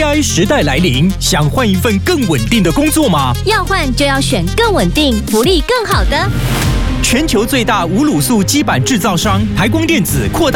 AI 时代来临，想换一份更稳定的工作吗？ 要换就要选更稳定、福利更好的。 全球最大无卤素基板制造商台光电子扩大